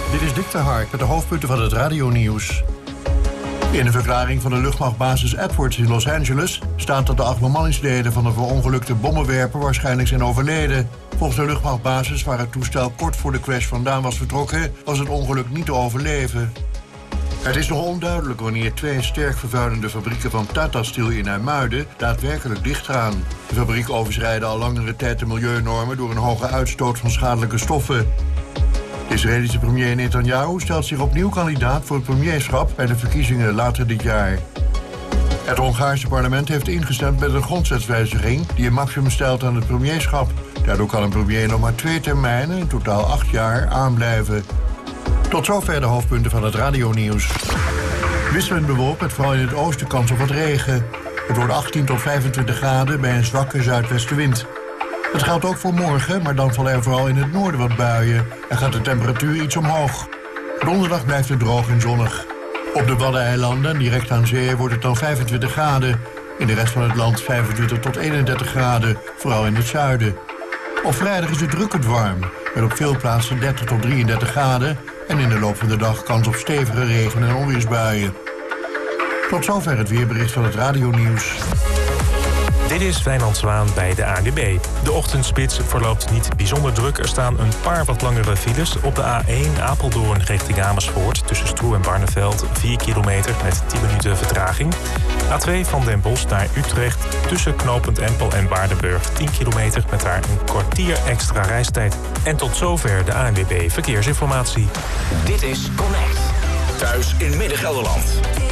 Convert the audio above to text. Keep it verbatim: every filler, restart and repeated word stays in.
Dit is Dick de Hark met de hoofdpunten van het radionieuws. In een verklaring van de luchtmachtbasis Edwards in Los Angeles staat dat de acht bemanningsleden van de verongelukte bommenwerper waarschijnlijk zijn overleden. Volgens de luchtmachtbasis, waar het toestel kort voor de crash vandaan was vertrokken, was het ongeluk niet te overleven. Het is nog onduidelijk wanneer twee sterk vervuilende fabrieken van Tata Steel in IJmuiden daadwerkelijk dichtgaan. De fabrieken overschrijden al langere tijd de milieunormen door een hoge uitstoot van schadelijke stoffen. De Israëlische premier Netanyahu stelt zich opnieuw kandidaat voor het premierschap bij de verkiezingen later dit jaar. Het Hongaarse parlement heeft ingestemd met een grondwetswijziging die een maximum stelt aan het premierschap. Daardoor kan een premier nog maar twee termijnen, in totaal acht jaar, aanblijven. Tot zover de hoofdpunten van het radionieuws. Wisselend bewolkt met vooral in het oosten kans op wat regen. Het wordt achttien tot vijfentwintig graden bij een zwakke zuidwestenwind. Het geldt ook voor morgen, maar dan vallen er vooral in het noorden wat buien en gaat de temperatuur iets omhoog. Donderdag blijft het droog en zonnig. Op de Waddeneilanden, direct aan zee, wordt het dan vijfentwintig graden. In de rest van het land vijfentwintig tot eenendertig graden, vooral in het zuiden. Op vrijdag is het drukkend warm, met op veel plaatsen dertig tot drieëndertig graden en in de loop van de dag kans op stevige regen- en onweersbuien. Tot zover het weerbericht van het radionieuws. Dit is Wijnand Zwaan bij de A N W B. De ochtendspits verloopt niet bijzonder druk. Er staan een paar wat langere files. Op de A één Apeldoorn richting Amersfoort tussen Stroe en Barneveld vier kilometer met tien minuten vertraging. A twee van Den Bosch naar Utrecht tussen knooppunt Empel en Waardenburg tien kilometer met daar een kwartier extra reistijd. En tot zover de A N W B Verkeersinformatie. Dit is Connect. Thuis in Midden-Gelderland.